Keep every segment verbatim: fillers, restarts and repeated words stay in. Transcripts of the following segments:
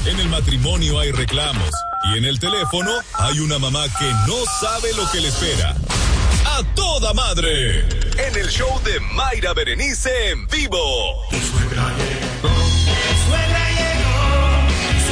En el matrimonio hay reclamos. Y en el teléfono hay una mamá que no sabe lo que le espera. ¡A toda madre! En el show de Mayra Berenice en vivo. Tu suegra llegó. Tu suegra llegó.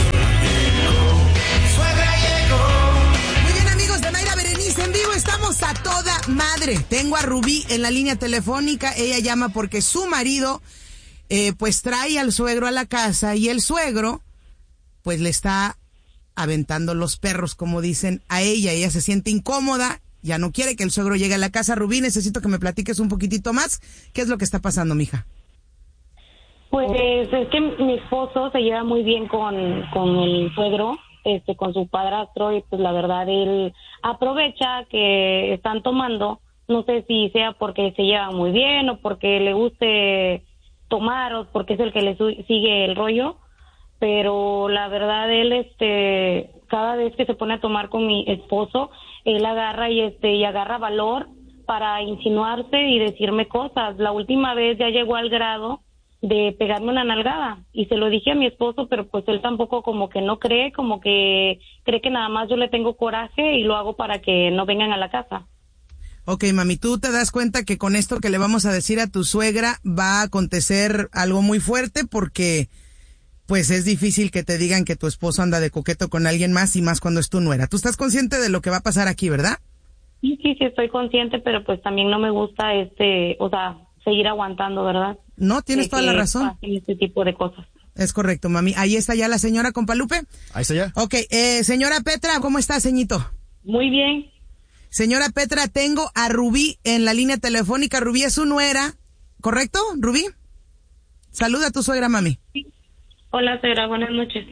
Tu suegra llegó. Muy bien, amigos de Mayra Berenice en vivo. Estamos a toda madre. Tengo a Rubí en la línea telefónica. Ella llama porque su marido, eh, pues trae al suegro a la casa y el suegro, pues le está aventando los perros, como dicen, a ella. Ella se siente incómoda, ya no quiere que el suegro llegue a la casa. Rubí, necesito que me platiques un poquitito más. ¿Qué es lo que está pasando, mija? Pues es que mi esposo se lleva muy bien con, con el suegro, este, con su padrastro, y pues la verdad él aprovecha que están tomando, no sé si sea porque se lleva muy bien o porque le guste tomar o porque es el que le su- sigue el rollo. Pero la verdad él, este, cada vez que se pone a tomar con mi esposo, él agarra y este, y agarra valor para insinuarse y decirme cosas. La última vez ya llegó al grado de pegarme una nalgada y se lo dije a mi esposo, pero pues él tampoco como que no cree, como que cree que nada más yo le tengo coraje y lo hago para que no vengan a la casa. Ok, mami, ¿tú te das cuenta que con esto que le vamos a decir a tu suegra va a acontecer algo muy fuerte? Porque pues es difícil que te digan que tu esposo anda de coqueto con alguien más y más cuando es tu nuera. Tú estás consciente de lo que va a pasar aquí, ¿verdad? Sí, sí, sí, estoy consciente, pero pues también no me gusta este, o sea, seguir aguantando, ¿verdad? No, tienes De toda la que razón. pasen este tipo de cosas. Es correcto, mami. Ahí está ya la señora Compalupe. Ahí está ya. Ok, eh, señora Petra, ¿cómo está, ceñito? Muy bien. Señora Petra, tengo a Rubí en la línea telefónica. Rubí es su nuera, ¿correcto, Rubí? Saluda a tu suegra, mami. Sí. Hola, señora, buenas noches.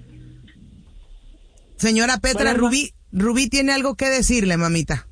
Señora Petra, Buenas Rubí, Rubí tiene algo que decirle, mamita.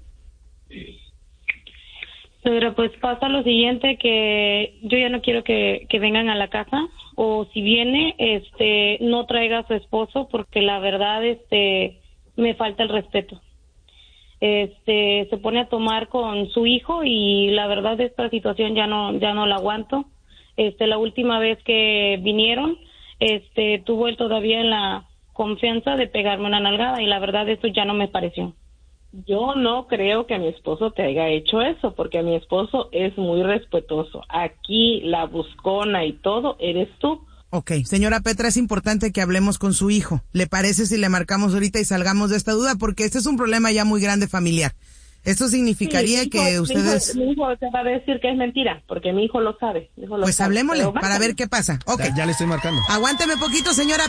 Pero pues pasa lo siguiente, que yo ya no quiero que, que vengan a la casa, o si viene, este, no traiga a su esposo, porque la verdad, este, me falta el respeto. Este, se pone a tomar con su hijo y la verdad esta situación ya no, ya no la aguanto. Este, la última vez que vinieron, este, tuvo él todavía la confianza de pegarme una nalgada y la verdad eso ya no me pareció. Yo no creo que mi esposo te haya hecho eso, porque mi esposo es muy respetuoso. Aquí la buscona y todo eres tú. Ok, señora Petra, es importante que hablemos con su hijo. ¿Le parece si le marcamos ahorita y salgamos de esta duda? Porque este es un problema ya muy grande familiar. Esto significaría Sí, que mi hijo, ustedes... Mi hijo, mi hijo te va a decir que es mentira, porque mi hijo lo sabe. Mi hijo lo Pues sabe, hablemosle pero para márcame. ver qué pasa. Ok. Ya, ya le estoy marcando. Aguánteme poquito, señora